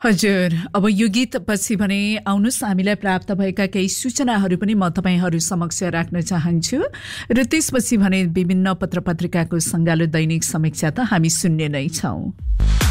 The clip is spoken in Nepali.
हजुर, अब यो गीत पछि भने आउनुहोस् हामीलाई प्राप्त भएका केही सूचनाहरू पनि म तपाईहरू समक्ष राख्न चाहन्छु र त्यसपछि भने विभिन्न पत्रपत्रिकाको सङ्गालो दैनिक समीक्षा त हामी सुन्ने नै छौँ।